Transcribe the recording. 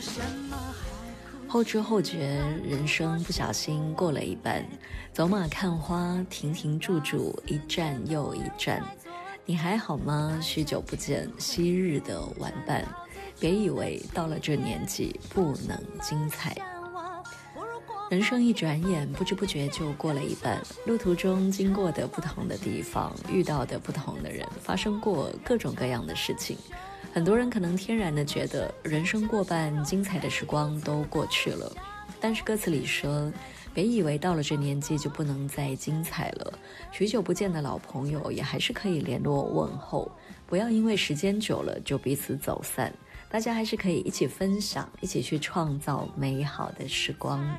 后知后觉，人生不小心过了一半，走马看花，停停住住，一站又一站。你还好吗？许久不见，昔日的玩伴。别以为到了这年纪不能精彩。人生一转眼，不知不觉就过了一半。路途中经过的不同的地方，遇到的不同的人，发生过各种各样的事情。很多人可能天然的觉得人生过半，精彩的时光都过去了。但是歌词里说，别以为到了这年纪就不能再精彩了。许久不见的老朋友也还是可以联络问候，不要因为时间久了就彼此走散。大家还是可以一起分享，一起去创造美好的时光。